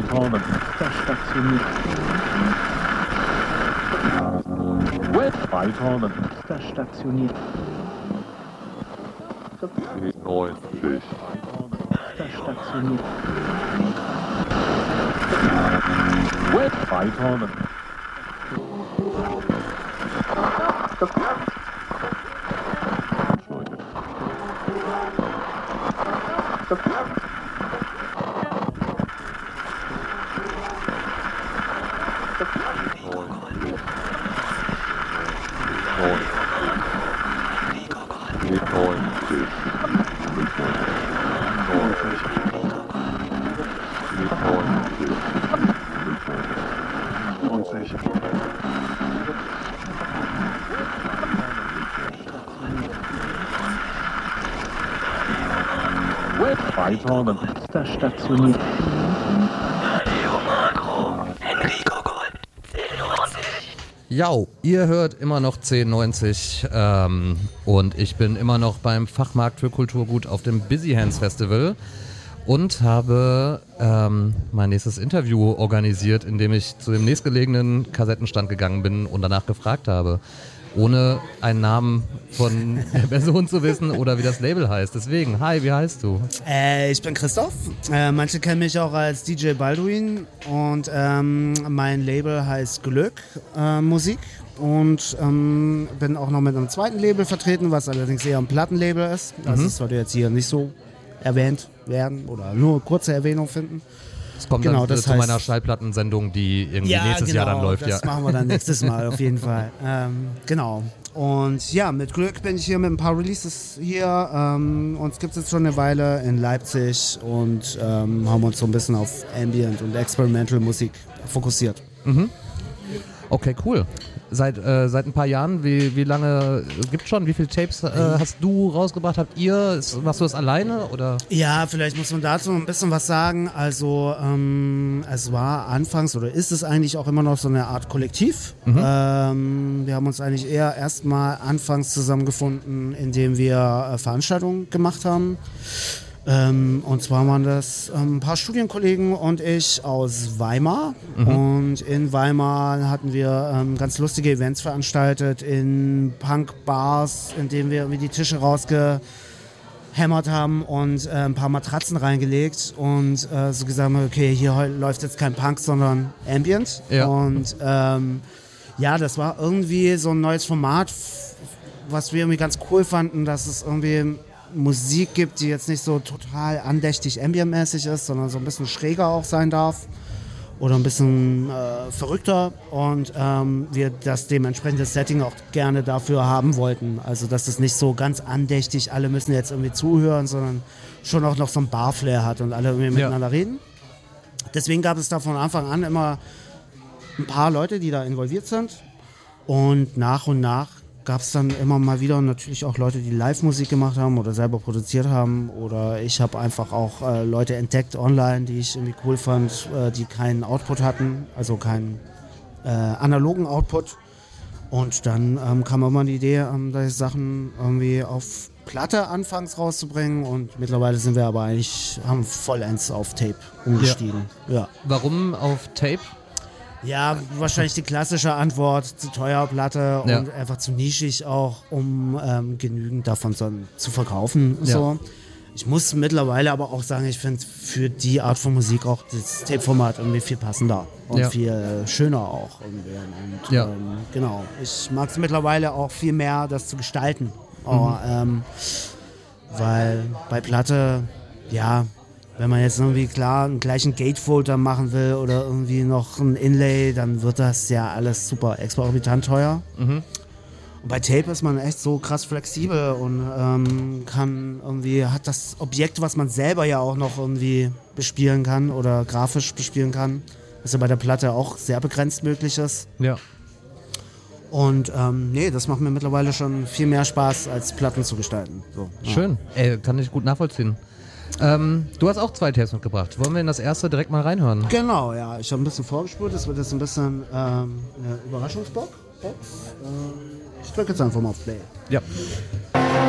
Weiterhin. Verstationiert. Weiterhin. Verstationiert. 90. Verstationiert. Weiterhin. Weiterhin. Verstationiert. Ja, ihr hört immer noch 1090 und ich bin immer noch beim Fachmarkt für Kulturgut auf dem Busy Hands Festival und habe mein nächstes Interview organisiert, indem ich zu dem nächstgelegenen Kassettenstand gegangen bin und danach gefragt habe, ohne einen Namen von der Person zu wissen oder wie das Label heißt. Deswegen, hi, wie heißt du? Ich bin Christoph. Manche kennen mich auch als DJ Balduin und mein Label heißt Glück Musik und bin auch noch mit einem zweiten Label vertreten, was allerdings eher ein Plattenlabel ist. Das sollte jetzt hier nicht so erwähnt werden oder nur kurze Erwähnung finden. Das kommt genau, dann das zu meiner Schallplattensendung, die irgendwie nächstes Jahr dann läuft. Das machen wir dann nächstes Mal auf jeden Fall. Genau. Und ja, mit Glück bin ich hier mit ein paar Releases hier. Uns gibt es jetzt schon eine Weile in Leipzig und haben uns so ein bisschen auf Ambient und Experimental Musik fokussiert. Mhm. Okay, cool. Seit ein paar Jahren, wie lange gibt's schon? Wie viele Tapes hast du rausgebracht? Habt ihr? Machst du das alleine? Oder? Ja, vielleicht muss man dazu ein bisschen was sagen. Also es war anfangs oder ist es eigentlich auch immer noch so eine Art Kollektiv. Wir haben uns eigentlich eher erstmal anfangs zusammengefunden, indem wir Veranstaltungen gemacht haben. Und zwar waren das ein paar Studienkollegen und ich aus Weimar. Und in Weimar hatten wir ganz lustige Events veranstaltet in Punk-Bars, in denen wir irgendwie die Tische rausgehämmert haben und ein paar Matratzen reingelegt und so gesagt haben, okay, hier läuft jetzt kein Punk, sondern Ambient. Ja. Und ja, das war irgendwie so ein neues Format, was wir irgendwie ganz cool fanden, dass es irgendwie Musik gibt, die jetzt nicht so total andächtig ambientmäßig ist, sondern so ein bisschen schräger auch sein darf oder ein bisschen verrückter und wir das dementsprechende Setting auch gerne dafür haben wollten. Also dass es nicht so ganz andächtig, alle müssen jetzt irgendwie zuhören, sondern schon auch noch so ein Barflair hat und alle irgendwie miteinander reden. Deswegen gab es da von Anfang an immer ein paar Leute, die da involviert sind und nach gab es dann immer mal wieder natürlich auch Leute, die Live-Musik gemacht haben oder selber produziert haben oder ich habe einfach auch Leute entdeckt online, die ich irgendwie cool fand, die keinen Output hatten, also keinen analogen Output und dann kam immer die Idee, solche Sachen irgendwie auf Platte anfangs rauszubringen und mittlerweile sind wir aber haben vollends auf Tape umgestiegen. Ja. Warum auf Tape? Ja, wahrscheinlich die klassische Antwort, zu teuer Platte und einfach zu nischig auch, um genügend davon zu verkaufen. Ja. So. Ich muss mittlerweile aber auch sagen, ich finde für die Art von Musik auch das Tape-Format irgendwie viel passender und viel schöner auch. Irgendwie. Und genau, ich mag es mittlerweile auch viel mehr, das zu gestalten. Weil bei Platte, ja, wenn man jetzt irgendwie klar einen gleichen Gatefolder machen will oder irgendwie noch ein Inlay, dann wird das ja alles super exorbitant teuer. Und bei Tape ist man echt so krass flexibel und hat das Objekt, was man selber ja auch noch irgendwie bespielen kann oder grafisch bespielen kann, was ja bei der Platte auch sehr begrenzt möglich ist. Ja. Und das macht mir mittlerweile schon viel mehr Spaß, als Platten zu gestalten. So, ja. Schön, kann ich gut nachvollziehen. Du hast auch 2 Tapes mitgebracht. Wollen wir in das erste direkt mal reinhören? Genau, ja. Ich habe ein bisschen vorgespult. Das wird jetzt ein bisschen eine Überraschungsbox. Ich drücke jetzt einfach mal auf Play. Ja.